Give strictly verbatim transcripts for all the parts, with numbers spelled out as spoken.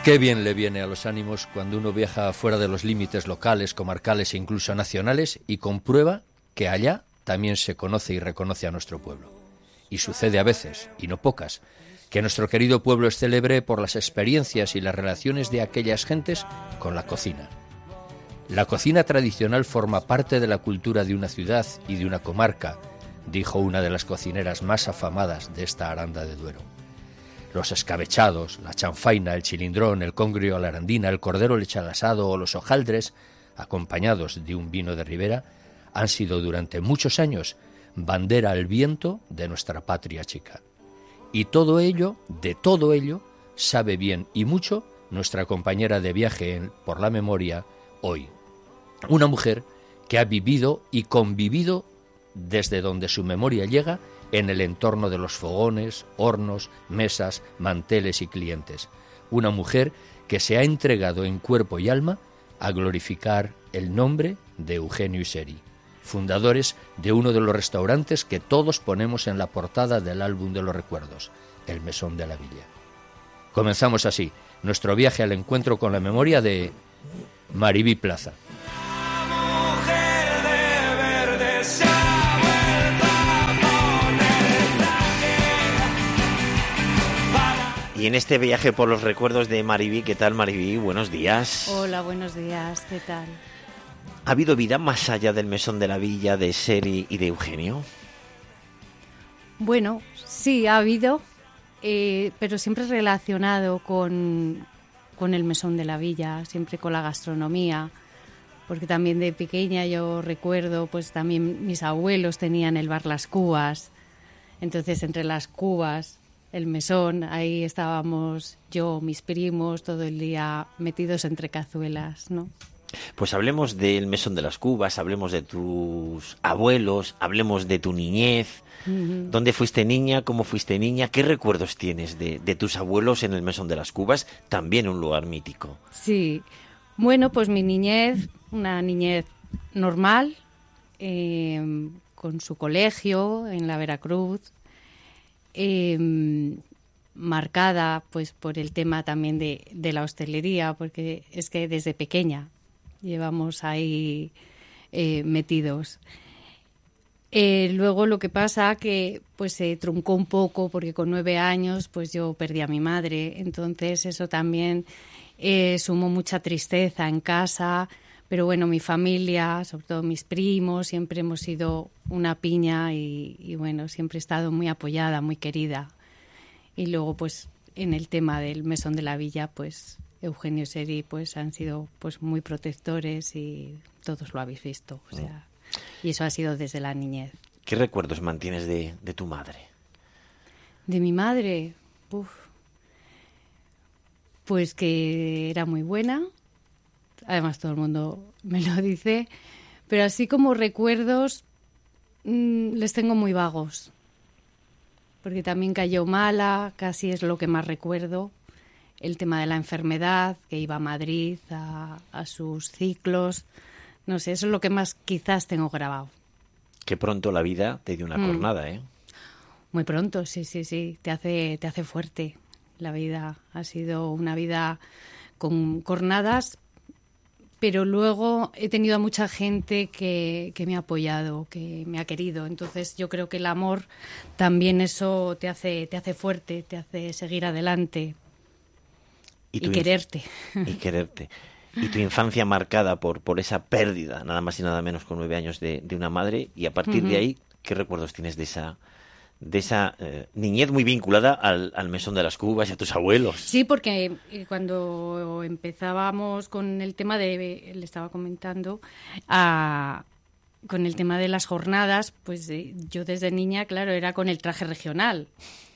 Qué bien le viene a los ánimos cuando uno viaja fuera de los límites locales, comarcales e incluso nacionales y comprueba que allá también se conoce y reconoce a nuestro pueblo. Y sucede a veces, y no pocas, que nuestro querido pueblo es célebre por las experiencias y las relaciones de aquellas gentes con la cocina. La cocina tradicional forma parte de la cultura de una ciudad y de una comarca, dijo una de las cocineras más afamadas de esta Aranda de Duero. Los escabechados, la chanfaina, el chilindrón, el congrio a la arandina, el cordero leche al asado o los hojaldres, acompañados de un vino de ribera, han sido durante muchos años bandera al viento de nuestra patria chica. Y todo ello, de todo ello, sabe bien y mucho nuestra compañera de viaje en, por la memoria hoy. Una mujer que ha vivido y convivido desde donde su memoria llega en el entorno de los fogones, hornos, mesas, manteles y clientes. Una mujer que se ha entregado en cuerpo y alma a glorificar el nombre de Eugenio y Seri, fundadores de uno de los restaurantes que todos ponemos en la portada del álbum de los recuerdos, el Mesón de la Villa. Comenzamos así nuestro viaje al encuentro con la memoria de Maribí Plaza. Y en este viaje por los recuerdos de Maribí, ¿qué tal, Maribí? Buenos días. Hola, buenos días, ¿qué tal? ¿Ha habido vida más allá del Mesón de la Villa, de Seri y de Eugenio? Bueno, sí, ha habido, eh, pero siempre relacionado con, con el Mesón de la Villa, siempre con la gastronomía, porque también de pequeña yo recuerdo, pues también mis abuelos tenían el bar Las Cubas, entonces entre las cubas, el mesón, ahí estábamos yo, mis primos, todo el día metidos entre cazuelas, ¿no? Pues hablemos del Mesón de las Cubas, hablemos de tus abuelos, hablemos de tu niñez. Uh-huh. ¿Dónde fuiste niña? ¿Cómo fuiste niña? ¿Qué recuerdos tienes de, de tus abuelos en el Mesón de las Cubas? También un lugar mítico. Sí, bueno, pues mi niñez, una niñez normal, eh, con su colegio en la Veracruz, Eh, marcada pues por el tema también de, de la hostelería, porque es que desde pequeña llevamos ahí eh, metidos. Eh, luego lo que pasa que pues se truncó un poco porque con nueve años pues yo perdí a mi madre, entonces eso también eh, sumó mucha tristeza en casa. Pero bueno, mi familia, sobre todo mis primos, siempre hemos sido una piña y, y bueno, siempre he estado muy apoyada, muy querida. Y luego, pues, en el tema del Mesón de la Villa, pues, Eugenio y Seri, pues, han sido, pues, muy protectores y todos lo habéis visto. O sea, y eso ha sido desde la niñez. ¿Qué recuerdos mantienes de, de tu madre? De mi madre, uf, pues que era muy buena. Además todo el mundo me lo dice, pero así como recuerdos mmm, les tengo muy vagos, porque también cayó mala, casi es lo que más recuerdo, el tema de la enfermedad, que iba a Madrid a, a sus ciclos, no sé, eso es lo que más quizás tengo grabado. Qué pronto la vida te dio una mm. cornada, ¿eh? Muy pronto, sí, sí, sí, te hace, te hace fuerte. La vida ha sido una vida con cornadas, pero luego he tenido a mucha gente que, que me ha apoyado, que me ha querido. Entonces yo creo que el amor también eso te hace, te hace fuerte, te hace seguir adelante y, y quererte. Y quererte. Y tu infancia marcada por, por esa pérdida, nada más y nada menos con nueve años de, de una madre. Y a partir uh-huh. de ahí, ¿qué recuerdos tienes de esa... de esa eh, niñez muy vinculada al, al Mesón de las Cubas y a tus abuelos? Sí, porque cuando empezábamos con el tema de, le estaba comentando, a, con el tema de las jornadas, pues eh, yo desde niña, claro, era con el traje regional.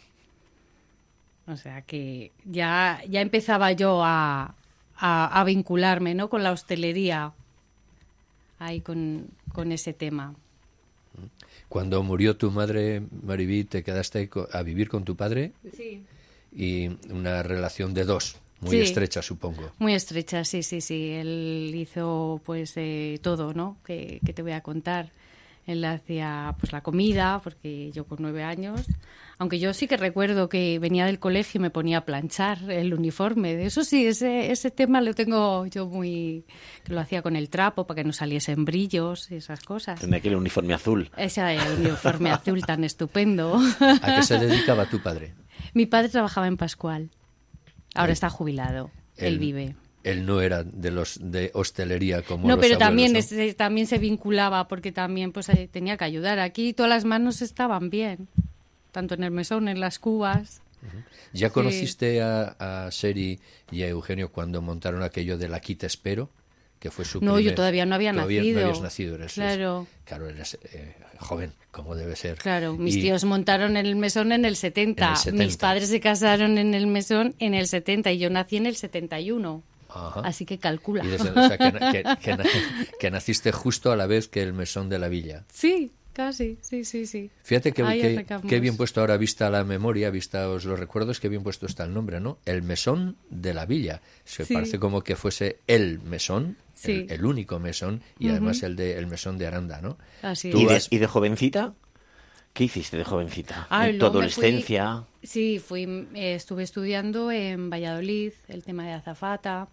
O sea que ya, ya empezaba yo a, a, a vincularme, ¿no?, con la hostelería, ahí con, con ese tema. Cuando murió tu madre, Maribí, te quedaste a vivir con tu padre. Sí. Y una relación de dos, muy sí, estrecha, supongo. Muy estrecha, sí, sí, sí. Él hizo pues eh, todo, ¿no?, que, que te voy a contar. Él hacía pues la comida, porque yo con nueve años, aunque yo sí que recuerdo que venía del colegio y me ponía a planchar el uniforme. De eso sí, ese, ese tema lo tengo yo muy... que lo hacía con el trapo para que no saliesen brillos y esas cosas. Tenía aquel uniforme azul. Ese uniforme azul tan estupendo. ¿A qué se dedicaba tu padre? Mi padre trabajaba en Pascual. Ahora Él- está jubilado. Él, él- vive. Él no era de los de hostelería como No, los pero abuelos, también, ¿no? es- también se vinculaba porque también pues eh, tenía que ayudar. Aquí todas las manos estaban bien. Tanto en el mesón, en las cubas. ¿Ya Sí. conociste a, a Seri y a Eugenio cuando montaron aquello de la Quita Espero? Que fue su No, primer- yo todavía no había todavía nacido. no habías nacido, eres, Claro. claro, eres eh, joven, como debe ser. Claro, mis Y- tíos montaron el mesón en el setenta. En el setenta. Mis padres se casaron en el mesón en el setenta y yo nací en el setenta y uno. Ajá. Así que calcula. Y desde- o sea, que, que- que na- que naciste justo a la vez que el mesón de la villa. Sí, casi, sí, sí, sí. Fíjate que, Ahí que- arrancamos. qué bien puesto ahora, vista la memoria, vistaos los recuerdos, qué bien puesto está el nombre, ¿no? El mesón de la villa. Se Sí. parece como que fuese el mesón, Sí. el, el único mesón, y además el de el mesón de Aranda, ¿no? Así Tú ¿Y de, has- y de jovencita? ¿Qué hiciste de jovencita? Ah, ¿En tu luego me fui- adolescencia? Sí, fui, eh, estuve estudiando en Valladolid el tema de azafata,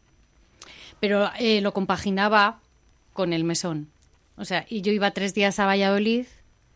pero eh, lo compaginaba con el mesón. O sea, y yo iba tres días a Valladolid.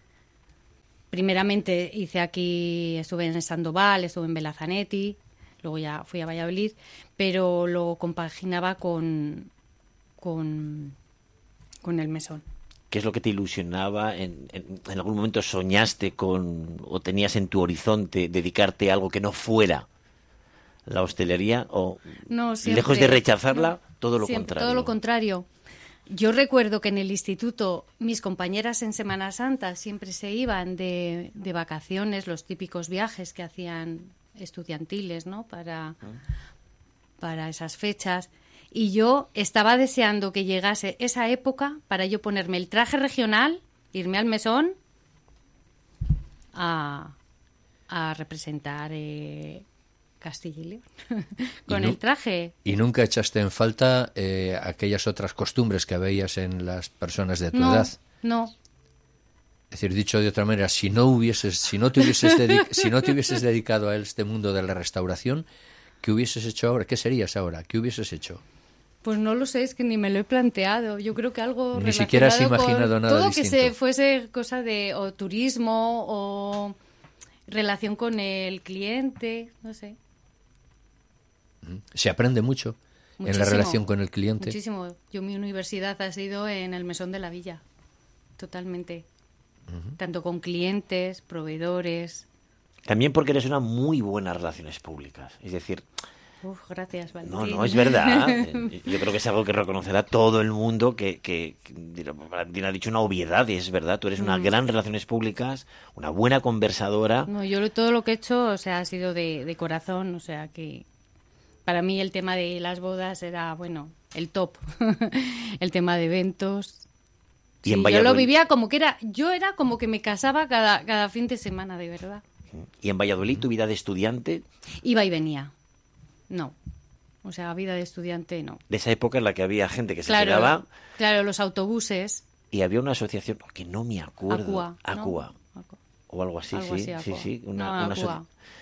Primeramente hice aquí, estuve en Sandoval, estuve en Belazanetti, luego ya fui a Valladolid, pero lo compaginaba con, con, con el mesón. ¿Qué es lo que te ilusionaba? ¿En, en, en algún momento soñaste con o tenías en tu horizonte dedicarte a algo que no fuera la hostelería? ¿O No, siempre- lejos de rechazarla, no, todo lo siempre, contrario? Todo lo contrario. Yo recuerdo que en el instituto mis compañeras en Semana Santa siempre se iban de, de vacaciones, los típicos viajes que hacían estudiantiles, ¿no? Para, para esas fechas. Y yo estaba deseando que llegase esa época para yo ponerme el traje regional, irme al mesón a, a representar eh, Castilla y León con Y no- el traje. ¿Y nunca echaste en falta eh, aquellas otras costumbres que veías en las personas de tu No, edad? no. Es decir, dicho de otra manera, si no hubieses, si no te hubieses dedi- si no te hubieses dedicado a este mundo de la restauración, ¿qué hubieses hecho ahora? ¿Qué serías ahora? ¿Qué hubieses hecho? Pues no lo sé, es que ni me lo he planteado. Yo creo que algo Ni siquiera has relacionado imaginado con nada todo que distinto. se fuese cosa de o turismo o relación con el cliente, no sé. Se aprende mucho en la Muchísimo, relación con el cliente. Muchísimo. Yo mi universidad ha sido en el Mesón de la Villa, totalmente. Tanto con clientes, proveedores. También porque eres una muy buena relaciones públicas. Es decir, Uf, gracias, Valentín. no, no, es verdad. Eh, Yo creo que es algo que reconocerá todo el mundo, que, que, que dirá, Valentín ha dicho una obviedad, y es verdad. Tú eres una gran relaciones públicas, una buena conversadora. No, yo lo- todo lo que he hecho, o sea, ha sido de, de corazón, o sea que para mí el tema de las bodas era, bueno, el top. El tema de eventos. Y en Sí, yo lo Valladolid- vivía como que era, yo era como que me casaba cada, cada fin de semana, de verdad. Y en Valladolid, tu vida de estudiante, Iba y venía. No. O sea, vida de estudiante, no. de esa época en la que había gente que se Claro, quedaba claro, los autobuses. y había una asociación que no me acuerdo. Acua. ¿no? Acua. Acua. O algo así, Algo sí, así, sí, Acua. sí. Una, No, una Acua. asoci-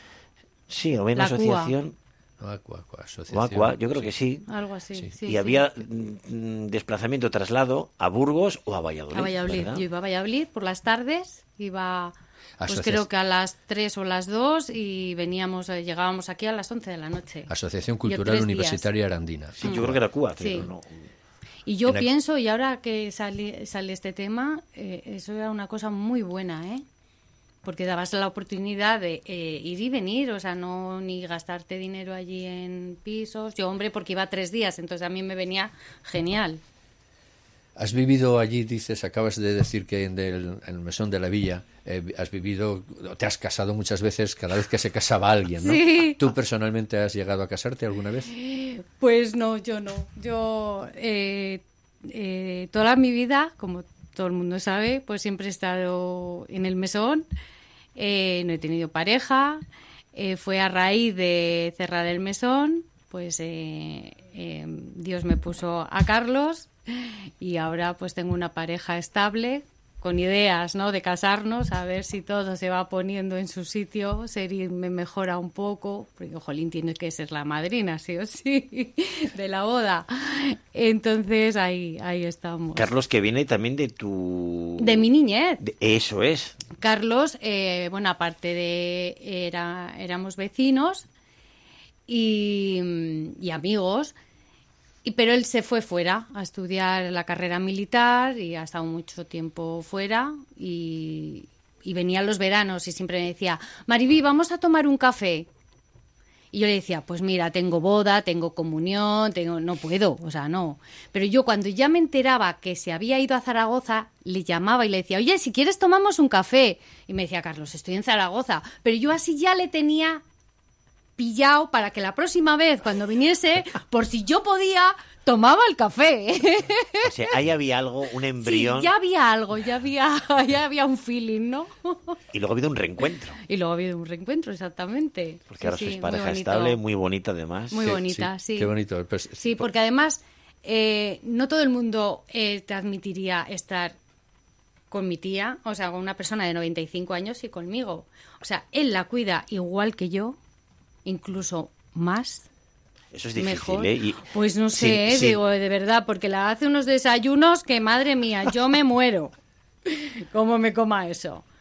Sí, había una La Acua. asociación. No, Acua, Acua, O asociación. Acua, yo creo que sí. Algo así. Sí. Sí, y sí. había mm, desplazamiento, traslado a Burgos o a Valladolid. A Valladolid. ¿verdad? Yo iba a Valladolid por las tardes, iba pues Asociación- creo que a las tres o las dos y veníamos, eh, llegábamos aquí a las once de la noche. Asociación Yo Cultural tres Universitaria Arandina. Sí, yo creo que era Acua, pero Sí. no. Y yo En aqu- pienso, y ahora que sale, sale este tema, eh, eso era una cosa muy buena, ¿eh? Porque dabas la oportunidad de eh, ir y venir, o sea, no ni gastarte dinero allí en pisos. Yo, hombre, porque iba tres días, entonces a mí me venía genial. Has vivido allí, dices, acabas de decir que en el, en el mesón de la villa eh, has vivido, te has casado muchas veces cada vez que se casaba alguien, ¿no? Sí. ¿Tú personalmente has llegado a casarte alguna vez? Pues no, yo no. Yo eh, eh, toda mi vida, como todo el mundo sabe, pues siempre he estado en el mesón. Eh, no he tenido pareja. Eh, fue a raíz de cerrar el mesón, pues eh, eh, Dios me puso a Carlos y ahora pues tengo una pareja estable con ideas, ¿no? De casarnos, a ver si todo se va poniendo en su sitio, Seri me mejora un poco, porque jolín, tiene que ser la madrina, sí o sí, de la boda. Entonces ahí, ahí estamos. Carlos, que viene también de tu... De mi niñez. De... Eso es. Carlos, eh, bueno, aparte de... Era, éramos vecinos y, y amigos. Y, pero él se fue fuera a estudiar la carrera militar y ha estado mucho tiempo fuera y, y venía los veranos y siempre me decía, Mariví, vamos a tomar un café. Y yo le decía, pues mira, tengo boda, tengo comunión, tengo no puedo, o sea, no. Pero yo cuando ya me enteraba que se había ido a Zaragoza, le llamaba y le decía, oye, si quieres tomamos un café. Y me decía, Carlos, estoy en Zaragoza. Pero yo así ya le tenía pillado para que la próxima vez cuando viniese, por si yo podía, tomaba el café. O sea, ahí había algo, un embrión. Sí, ya había algo, ya había, ya había un feeling, ¿no? Y luego ha habido un reencuentro. Y luego ha habido un reencuentro, exactamente. Porque sí, ahora sí, sois pareja muy estable, muy bonita además. Muy Sí, bonita, sí. sí. Qué bonito. Pues, sí, porque además eh, no todo el mundo eh, te admitiría estar con mi tía, o sea, con una persona de noventa y cinco años y conmigo. O sea, él la cuida igual que yo, incluso más. Eso es difícil, mejor. ¿eh? Y... Pues no sé, sí, sí. digo, de verdad, porque la hace unos desayunos que, madre mía, yo me muero. ¿Cómo me coma eso?